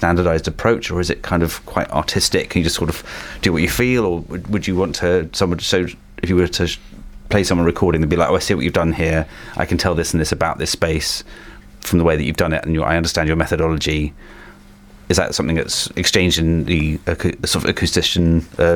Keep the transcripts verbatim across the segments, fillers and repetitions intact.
standardized approach, or is it kind of quite artistic? Can you just sort of do what you feel, or would, would you want to someone to so if you were to play someone recording, they'd be like, oh, I see what you've done here, I can tell this and this about this space from the way that you've done it, and your, I understand your methodology. Is that something that's exchanged in the uh, sort of acoustician uh,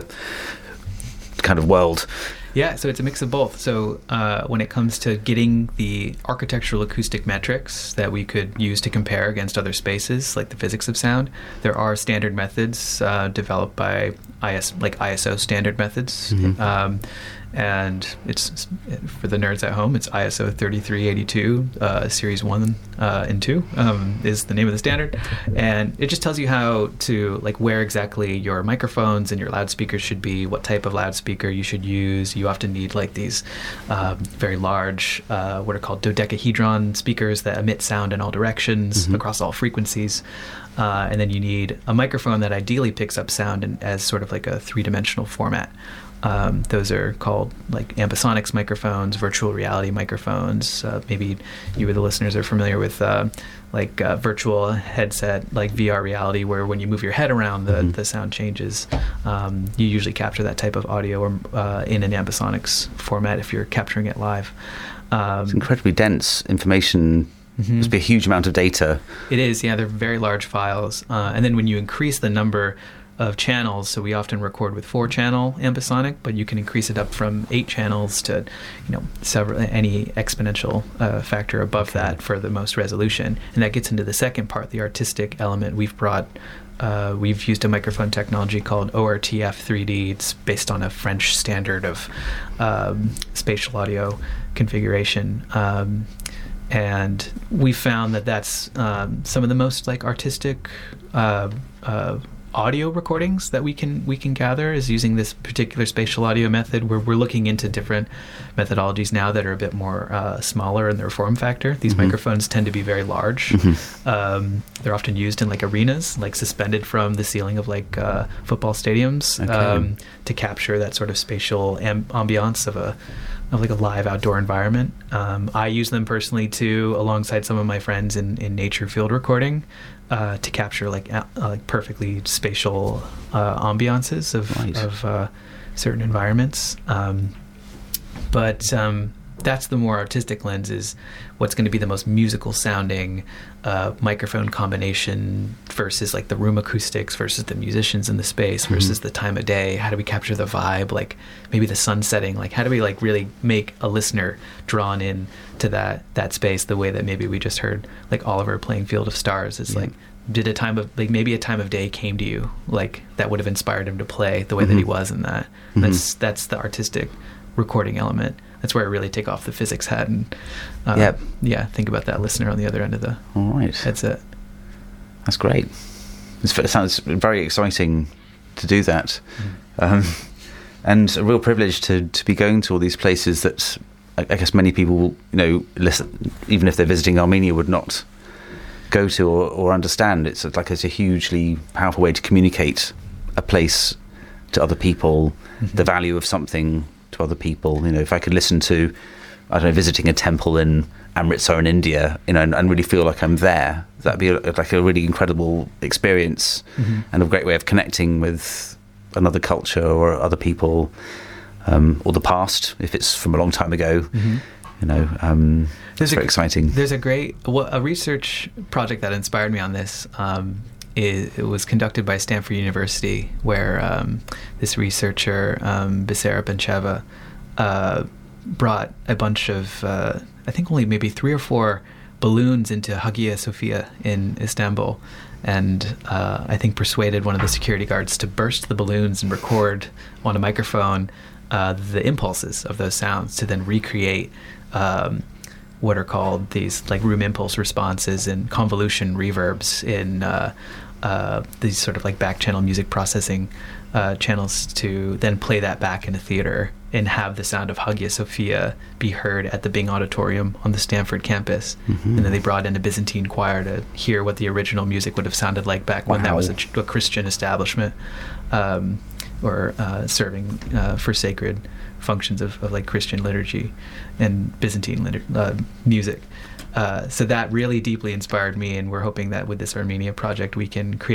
kind of world? Yeah, so it's a mix of both. So uh, when it comes to getting the architectural acoustic metrics that we could use to compare against other spaces, like the physics of sound, there are standard methods uh, developed by I S, like I S O standard methods. Mm-hmm. Um, and it's, for the nerds at home, it's I S O thirty-three eighty-two, uh, series one uh, and two um, is the name of the standard. And it just tells you how to, like, where exactly your microphones and your loudspeakers should be, what type of loudspeaker you should use. You often need, like, these um, very large, uh, what are called dodecahedron speakers that emit sound in all directions, mm-hmm. across all frequencies. Uh, and then you need a microphone that ideally picks up sound in, as sort of like a three-dimensional format. Um, those are called like ambisonics microphones, virtual reality microphones. Uh, maybe you, the listeners, are familiar with uh, like uh, virtual headset, like V R reality, where when you move your head around, the, mm-hmm. the sound changes. Um, you usually capture that type of audio or, uh, in an ambisonics format if you're capturing it live. Um, it's incredibly dense information. Mm-hmm. Must be a huge amount of data. It is, yeah. They're very large files. Uh, and then when you increase the number of channels, so we often record with four channel ambisonic, but you can increase it up from eight channels to, you know, several, any exponential uh, factor above okay. that for the most resolution. And that gets into the second part, the artistic element. We've brought, uh, we've used a microphone technology called O R T F three D. It's based on a French standard of um, spatial audio configuration. Um, and we found that that's um, some of the most like artistic uh, uh, audio recordings that we can we can gather is using this particular spatial audio method, where we're looking into different methodologies now that are a bit more uh, smaller in their form factor. These mm-hmm. microphones tend to be very large. Mm-hmm. Um, they're often used in like arenas, like suspended from the ceiling of like uh, football stadiums, okay. um, to capture that sort of spatial amb- ambiance of a of like a live outdoor environment. Um, I use them personally too, alongside some of my friends in, in nature field recording, uh, to capture like uh, like perfectly spatial uh, ambiances of nice. of uh, certain environments. Um, but um, that's the more artistic lens, is what's going to be the most musical sounding uh, microphone combination versus like the room acoustics versus the musicians in the space versus mm-hmm. the time of day. How do we capture the vibe? Like maybe the sun setting, like how do we like really make a listener drawn in to that, that space the way that maybe we just heard like Oliver playing Field of Stars. It's yeah. like, did a time of like maybe a time of day came to you like that would have inspired him to play the way mm-hmm. that he was in that. Mm-hmm. That's, that's the artistic recording element. That's where I really take off the physics hat and uh, yep. yeah, think about that listener on the other end of the All right. headset. That's great. It's, it sounds very exciting to do that. Mm. Um, and a real privilege to, to be going to all these places that I, I guess many people, you know, listen, even if they're visiting Armenia, would not go to or, or understand. It's like it's a hugely powerful way to communicate a place to other people, mm-hmm. the value of something to other people. You know, if I could listen to, I don't know, visiting a temple in Amritsar in India, you know, and, and really feel like I'm there, that'd be a, like a really incredible experience mm-hmm. and a great way of connecting with another culture or other people, um, or the past, if it's from a long time ago. Mm-hmm. You know, um, it's very a, exciting. There's a great, well, a research project that inspired me on this. Um, It, it was conducted by Stanford University, where um, this researcher, um, Bisera Bencheva, uh, brought a bunch of, uh, I think only maybe three or four balloons into Hagia Sophia in Istanbul, and uh, I think persuaded one of the security guards to burst the balloons and record on a microphone uh, the impulses of those sounds, to then recreate um, what are called these like room impulse responses and convolution reverbs in uh, uh, these sort of like back channel music processing uh, channels, to then play that back in a theater and have the sound of Hagia Sophia be heard at the Bing Auditorium on the Stanford campus. Mm-hmm. And then they brought in a Byzantine choir to hear what the original music would have sounded like back wow. when that was a, a Christian establishment, um, or uh, serving uh, for sacred functions of, of like Christian liturgy and Byzantine liter- uh, music. Uh, so that really deeply inspired me, and we're hoping that with this Armenia project we can create